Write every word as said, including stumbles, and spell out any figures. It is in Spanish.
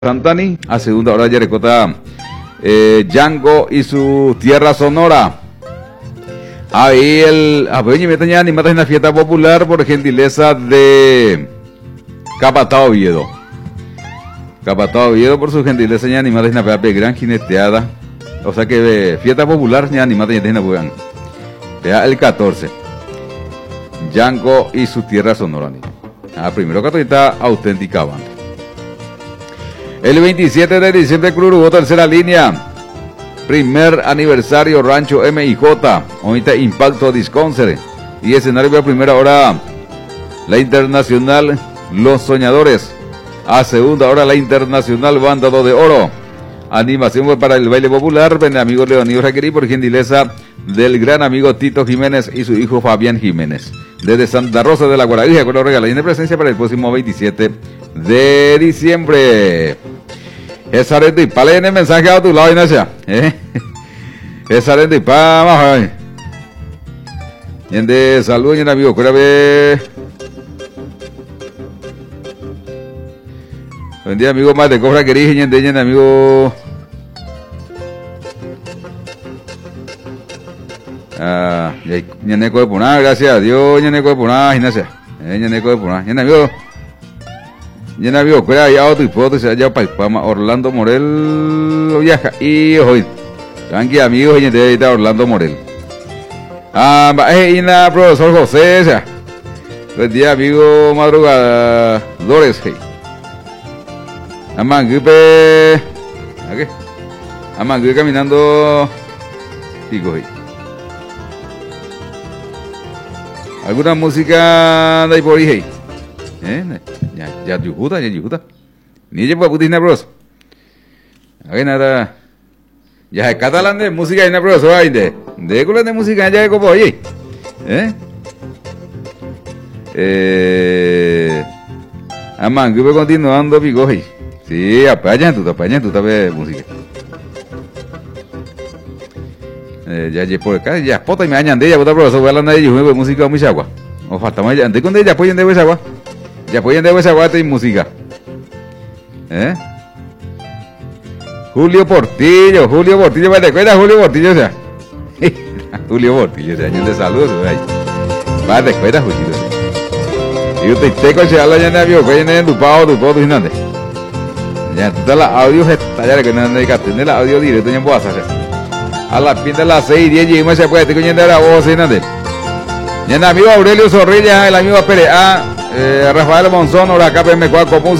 Santani, a segunda hora Yarecota, eh, Django y su tierra sonora. Ahí el Abeño me tenía animada en la fiesta popular por gentileza de Capatao Oviedo. Capatao Oviedo por su gentileza ya animada en la fiesta gran jineteada. O sea que eh, fiesta popular ya animada en la fiesta. Vea el catorce. Django y su tierra sonora. Ah, primero que está auténtica banda. El veintisiete de diciembre, Cruz, tercera línea. Primer aniversario Rancho M I J. Ahorita Impacto Disconcert. Y escenario de primera hora, la Internacional Los Soñadores. A segunda hora, la Internacional Bandado de Oro. Animación para el baile popular. Ven amigo Leonido Raquerí por gentileza del gran amigo Tito Jiménez y su hijo Fabián Jiménez. Desde Santa Rosa de la Guarajía, con los regalos de presencia para el próximo veintisiete de diciembre. Esa arena y pala en el mensaje a tu lado, Ignacia. ¿Eh? Esa arena y pala, vamos a ver. Yende, saludos, yende, amigo. Cuérdame. Buen día, amigo. Más de cobra que dije, yende, yende, amigo. Ah, yende, de Puná, gracias a Dios, yende, de Puná, Ignacia. Eh, yende, de Puná, yende, amigo. Yende, amigo, cuida allá otro hipótesis, allá para Pama, Orlando Morel viaja. Y hoy, tranqui, amigo, yende, ahí está Orlando Morel. Ah, eh, y nada, profesor José, ya. Buen día, amigo, madrugadores, hey. Amangupe, ¿a qué? Amangupe caminando, digo, hey. ¿Alguna música de ahí por ahí, hey? ¿Eh? Ya, ya, yujuta, ya, yujuta. Ni ya puedo putir, bros. A ver, nada. Ya, es catalán de música, y bros, hay de. De culo de música, ya, como, oye. ¿Eh? Eh. Amangupe continuando, pico, hey. Sí, apañan tú, apañan tú, sabes música. Eh, ya, ya, por acá, ya, pota y me añan de ella, puta, profesor, voy a hablar de ellos, música muy agua. O falta más, antes con ella, apoyen de esa agua. Ya apoyen de esa agua y música. ¿Eh? Julio Portillo, Julio Portillo, ¿me recuerdas Julio Portillo? O sea, Julio Portillo, o sea, años de saludos, ¿me recuerdas, Julio? Y usted te coche a la llana, amigo, que viene en tu pavo, tu pavo, tu jinante. Ya, tú la audio, ya, que no hay que tener la audio directo, ya puedo hacer. A la pinta de las seis y diez y me se puede te coñen de la voz y nada. Y el amigo Aurelio Zorrilla, el amigo Pérez A, eh, Rafael Monzón, ahora acá me cuaco música.